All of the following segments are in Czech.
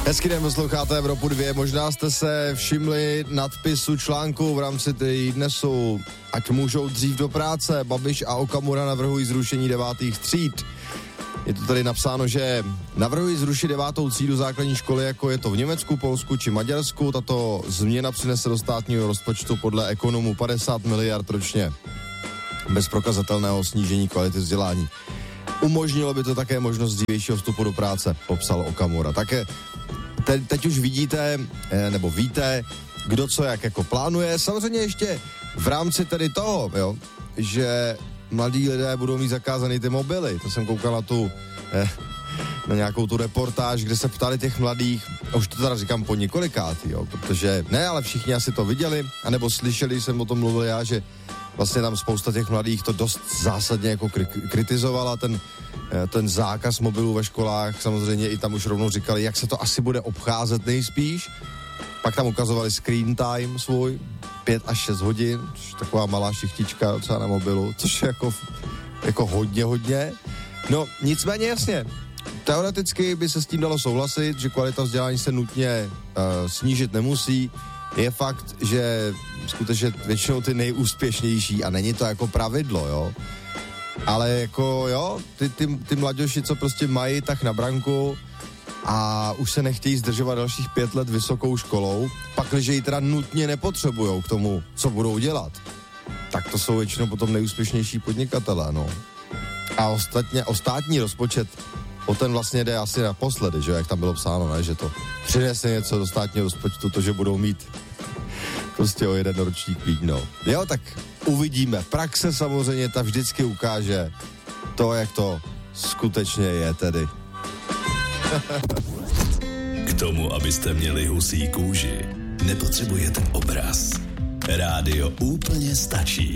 Hezky den, posloucháte Evropu 2. Možná jste se všimli nadpisu článku v rámci Dnesu, ať můžou dřív do práce. Babiš a Okamura navrhují zrušení 9. tříd. Je to tady napsáno, že navrhují zrušit 9. třídu základní školy, jako je to v Německu, Polsku či Maďarsku. Tato změna přinese do státního rozpočtu podle ekonomů 50 miliard ročně. Bez prokazatelného snížení kvality vzdělání. Umožnilo by to také možnost dřívějšího vstupu do práce, popsal Okamura. Také teď už vidíte, nebo víte, kdo co jak jako plánuje. Samozřejmě ještě v rámci tedy toho, jo, že mladí lidé budou mít zakázaný ty mobily. To jsem koukal na nějakou tu reportáž, kde se ptali těch mladých, a už to teda říkám po několikátý, jo, protože ne, ale všichni asi to viděli, anebo slyšeli, jsem o tom mluvil já, že vlastně tam spousta těch mladých to dost zásadně jako kritizovala, ten zákaz mobilů ve školách, samozřejmě i tam už rovnou říkali, jak se to asi bude obcházet nejspíš. Pak tam ukazovali screen time svůj, 5 až 6 hodin, což je taková malá šichtička třeba na mobilu, což je jako hodně. No, nicméně jasně, teoreticky by se s tím dalo souhlasit, že kvalita vzdělání se nutně snížit nemusí. Je fakt, že skutečně většinou ty nejúspěšnější, a není to jako pravidlo, jo, ale jako jo, ty mladěši, co prostě mají tak na branku a už se nechtějí zdržovat dalších 5 let vysokou školou, pakliže ji teda nutně nepotřebujou k tomu, co budou dělat, tak to jsou většinou potom nejúspěšnější podnikatelé, no. A ostatní rozpočet, o ten vlastně jde asi naposledy, že jak tam bylo psáno, ne, že to přinese něco do státního rozpočtu, to, že budou mít prostě o 1 ročník víc, no. Jo, tak uvidíme. Praxe samozřejmě ta vždycky ukáže to, jak to skutečně je tedy. K tomu, abyste měli husí kůži, nepotřebujete obraz. Rádio úplně stačí.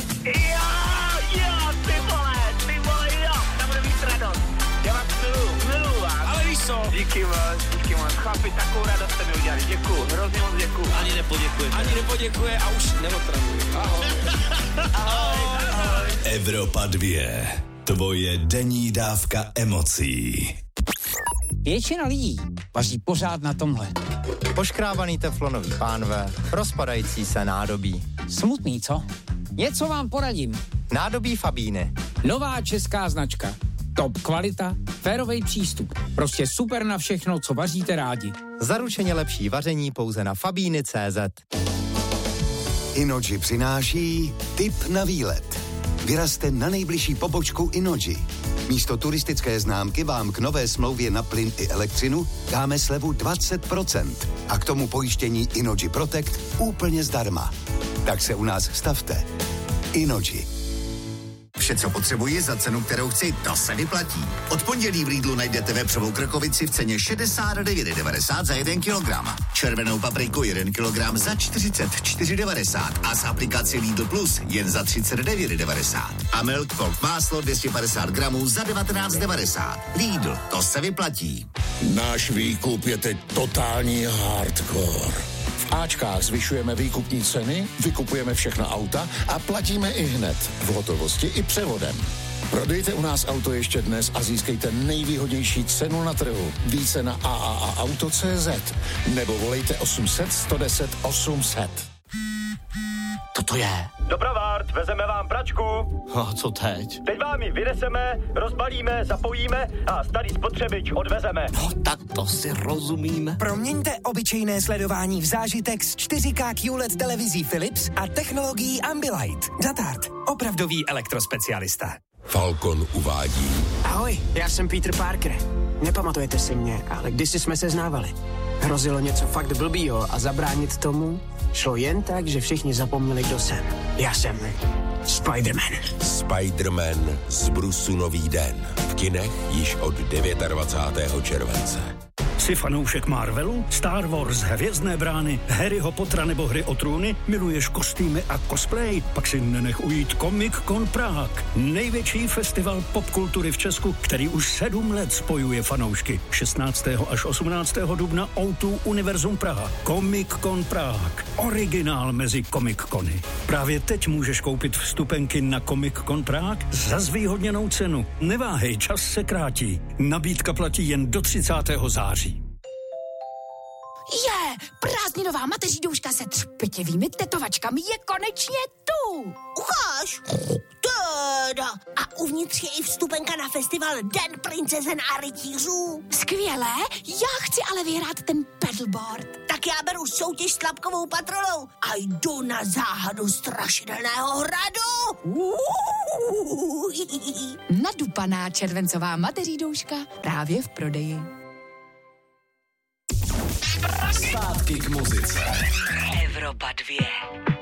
Jo, ty vole, jo, tam bude mít radost. Já vás miluju vás. Ale víš co? Díky moc, chlapi, takovou radost jste mi udělali, děkuju, hrozně moc děkuju. Ani nepoděkuje a už neotravuje. Ahoj. Ahoj. Evropa 2, tvoje denní dávka emocí. Většina lidí vaří pořád na tomhle. Poškrábaný teflonový pánve, rozpadající se nádobí. Smutný, co? Něco vám poradím. Nádobí Fabíny. Nová česká značka. Top kvalita, férovej přístup. Prostě super na všechno, co vaříte rádi. Zaručeně lepší vaření pouze na Fabíny.cz. Inoji přináší tip na výlet. Vyrazte na nejbližší pobočku Inoji. Místo turistické známky vám k nové smlouvě na plyn i elektřinu dáme slevu 20% a k tomu pojištění Inoji Protect úplně zdarma. Tak se u nás stavte. Inoji. Vše, co potřebuji za cenu, kterou chci, to se vyplatí. Od pondělí v Lidlu najdete vepřovou krkovici v ceně 69,90 za 1 kilogram. Červenou papriku 1 kilogram za 44,90 a z aplikaci Lidl Plus jen za 39,90. A Milk Folk máslo 250 gramů za 19,90. Lidl, to se vyplatí. Náš výkup je teď totální hardcore. V Ačkách zvyšujeme výkupní ceny, vykupujeme všechna auta a platíme i hned, v hotovosti i převodem. Prodejte u nás auto ještě dnes a získejte nejvýhodnější cenu na trhu. Více na AAAauto.cz nebo volejte 800 110 800. To je. Dobrovart, vezeme vám pračku. A co teď? Teď vám ji vyneseme, rozbalíme, zapojíme a starý spotřebič odvezeme. No, tak to si rozumíme. Proměňte obyčejné sledování v zážitek s 4K QLED televizí Philips a technologií Ambilight. Zatart, opravdový elektrospecialista. Falcon uvádí. Ahoj, já jsem Peter Parker. Nepamatujete si mě, ale kdysi jsme se znávali. Hrozilo něco fakt blbýho a zabránit tomu šlo jen tak, že všichni zapomněli, kdo jsem. Já jsem Spider-Man. Spider-Man z Brusu nový den. V kinech již od 29. července. Jsi fanoušek Marvelu, Star Wars, Hvězdné brány, Harryho Pottera nebo Hry o trůny? Miluješ kostýmy a cosplay? Pak si nenech ujít Comic Con Prague. Největší festival popkultury v Česku, který už 7 let spojuje fanoušky. 16. až 18. dubna O2 Univerzum Praha. Comic Con Prague. Originál mezi Comic Cony. Právě teď můžeš koupit vstupenky na Comic Con Prague za zvýhodněnou cenu. Neváhej, čas se krátí. Nabídka platí jen do 30. září. Prázdninová mateřídouška se třpitěvými tetovačkami je konečně tu. Ukáž. Teda. A uvnitř je i vstupenka na festival Den princezen a rytířů. Skvělé, já chci ale vyhrát ten pedalboard. Tak já beru soutěž s tlapkovou patrolou a jdu na záhadu strašidelného hradu. Nadupaná červencová mateřídouška právě v prodeji. Zpátky k muzice. Evropa 2.